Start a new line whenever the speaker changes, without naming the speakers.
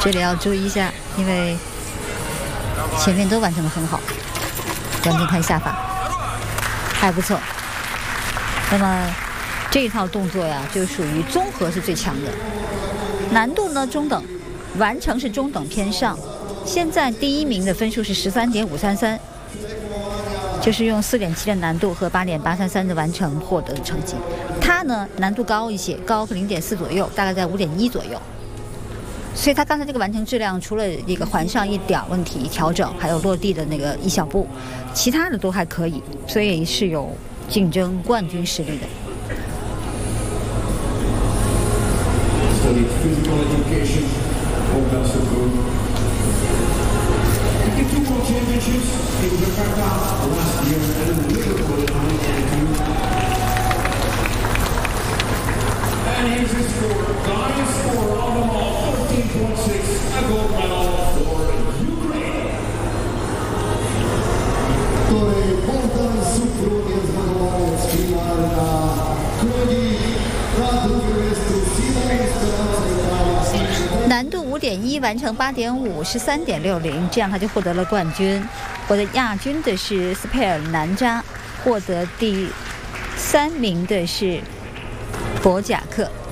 这里要注意一下，因为前面都完成得很好。赶紧看下法，还不错。那么这一套动作呀，就属于综合是最强的，难度呢中等，完成是中等偏上。现在第1名的分数是13.533，就是用4.7的难度和8.833的完成获得的成绩。他呢难度高一些，高个0.4左右，大概在5.1左右。所以他刚才这个完成质量，除了一个环上一点问题调整，还有落地的那个一小步，其他的都还可以，所以是有竞争冠军实力的。难度5.1，完成8.5是3.60，这样他就获得了冠军。获得亚军的是斯佩尔南扎，获得第3名的是博贾克。